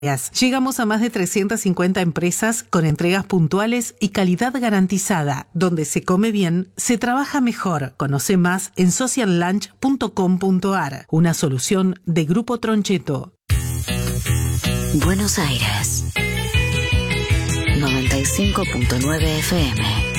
Llegamos a más de 350 empresas con entregas puntuales y calidad garantizada. Donde se come bien, se trabaja mejor. Conoce más en sociallunch.com.ar. Una solución de Grupo Troncheto. Buenos Aires 95.9 FM.